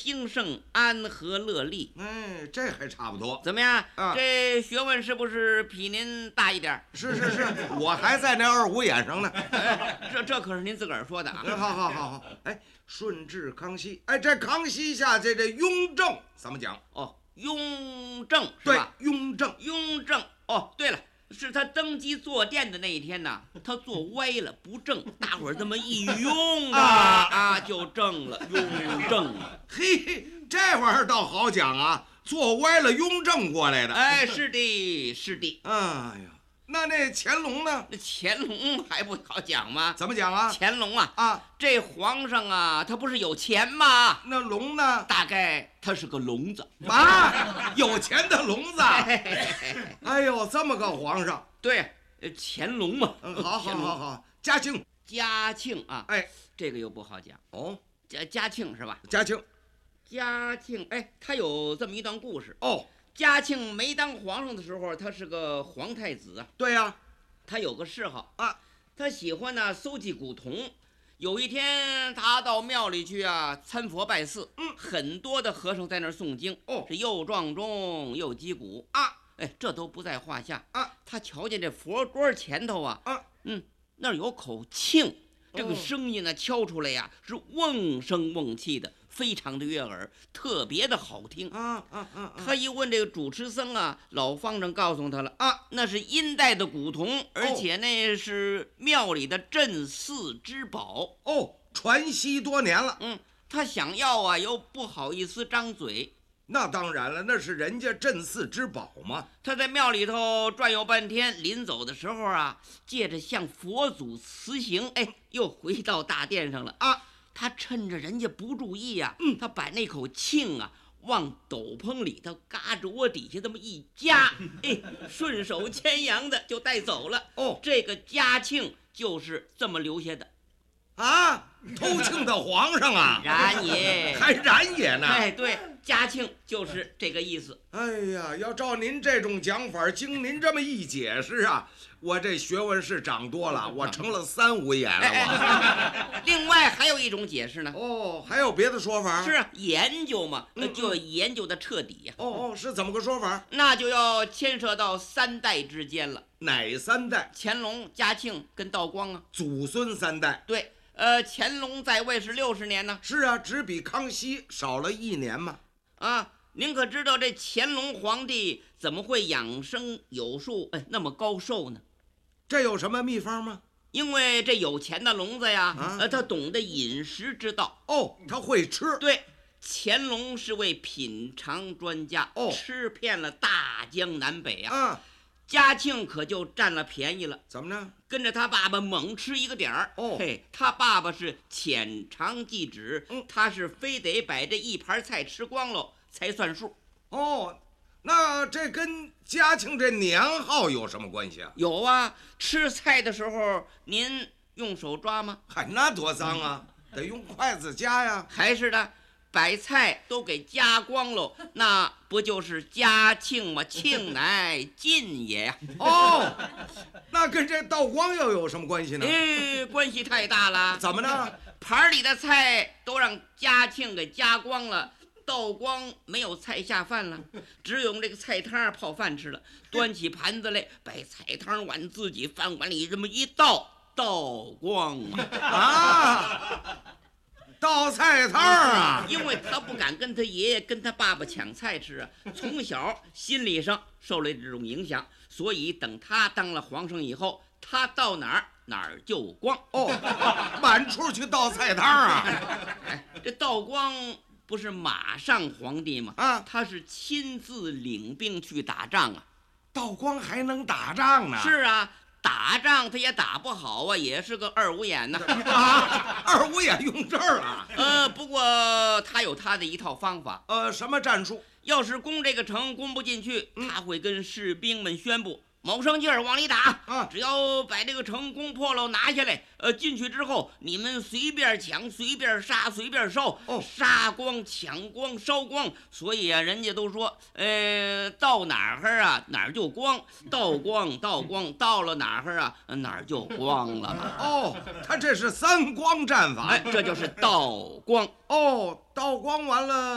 兴盛、安和乐利。 哎，这还差不多。 怎么样？ 啊， 这学问是不是比您大一点？ 是，我还在那二五眼上呢。 这可是您自个儿说的啊。 好。哎，顺治、康熙，哎，这康熙下这雍正怎么讲？ 哦，雍正是对， 吧？ 雍正。 哦，对了。是他登基坐殿的那一天呢，他坐歪了不正，大伙儿这么一拥他就正了，雍正。 嘿，这玩意儿倒好讲啊，坐歪了雍正过来的。 哎，是的。 哎呀，那乾隆呢？ 那乾隆还不好讲吗？ 怎么讲啊？ 乾隆这皇上啊，他不是有钱吗？ 那龙呢？ 大概他是个聋子啊，有钱的聋子。哎呦，这么个皇上。 对，乾隆嘛。 好，嘉庆啊， 哎， 这个又不好讲哦。 嘉庆是吧？ 嘉庆， 哎，他有这么一段故事哦。 嘉庆没当皇上的时候，他是个皇太子啊。 对呀， 他有个嗜好啊， 他喜欢呢搜集古铜。有一天，他到庙里去啊，参佛拜寺。很多的和尚在那儿诵经。 哦， 是又撞钟又击鼓啊。 哎，这都不在话下啊。 他瞧见这佛桌前头啊，那儿有口磬，这个声音呢敲出来呀，是瓮声瓮气的，非常的悦耳，特别的好听。他一问这个主持僧啊，老方丈告诉他了那是殷代的古铜，而且那是庙里的镇寺之宝。 传习多年了。 他想要啊，又不好意思张嘴。 那当然了，那是人家镇寺之宝嘛。 他在庙里头转悠半天，临走的时候啊，借着向佛祖辞行，又回到大殿上了他趁着人家不注意呀，他把那口磬啊往斗篷里头嘎着窝底下这么一夹，顺手牵羊的就带走了。这个嘉庆就是这么留下的。 偷磬的皇上啊！ 然也， 还然也呢？ 哎，对，嘉庆就是这个意思。 哎呀，要照您这种讲法，经您这么一解释啊，我这学问是长多了，我成了三五眼了。 另外还有一种解释呢。 还有别的说法？ 是研究嘛，就要研究的彻底呀。 是怎么个说法？ 那就要牵涉到3代之间了。 哪3代？ 乾隆、嘉庆跟道光啊， 祖孙3代。 对。乾隆在位是60年呢。 是啊，只比康熙少了1年嘛。 您可知道这乾隆皇帝怎么会养生有术，那么高寿呢？ 这有什么秘方吗？ 因为这有钱的聋子呀，他懂得饮食之道。 他会吃。 对，乾隆是位品尝专家，吃遍了大江南北啊。嘉庆可就占了便宜了。 怎么着？ 跟着他爸爸猛吃一个点儿。他爸爸是浅尝即止，他是非得把这一盘菜吃光了才算数。 那这跟嘉庆这年号有什么关系啊？ 有啊，吃菜的时候您用手抓吗？ 那多脏啊，得用筷子夹呀。 还是的，把菜都给夹光了，那不就是嘉庆吗？庆乃进也呀。 那跟这道光又有什么关系呢？ 关系太大了。 怎么呢？ 盘里的菜都让嘉庆给夹光了，道光没有菜下饭了，只有用这个菜汤泡饭吃了。端起盘子来，把菜汤往自己饭碗里这么一倒，道光倒菜汤啊！ 因为他不敢跟他爷爷跟他爸爸抢菜吃啊，从小心理上受了这种影响，所以等他当了皇上以后，他到哪儿就光。 满处去倒菜汤啊！ 这道光不是马上皇帝吗？他是亲自领兵去打仗啊。 道光还能打仗呢？ 是啊。打仗他也打不好啊，也是个二五眼呢。 二五眼用这儿啊？ 不过他有他的一套方法。 什么战术？ 要是攻这个城攻不进去，他会跟士兵们宣布卯上劲儿往里打只要把这个城攻破了拿下来，进去之后你们随便抢随便杀随便烧，杀光抢光烧光。所以啊，人家都说到哪儿啊哪儿就光，道光到了哪儿啊哪儿就光了。 他这是3光战法。 这就是道光。 道光完了